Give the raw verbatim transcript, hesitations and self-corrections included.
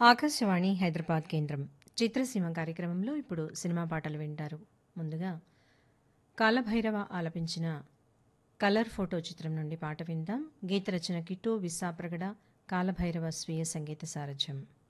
ఆకాశవాణి హైదరాబాద్ కేంద్రం చిత్రసీమ కార్యక్రమంలో ఇప్పుడు సినిమా పాటలు వింటారు. ముందుగా కాలభైరవ ఆలపించిన కలర్ ఫోటో చిత్రం నుండి పాట విందాం. గీత రచన కిట్టో విశాప్రగడ, కాలభైరవ స్వీయ సంగీత సారథ్యం.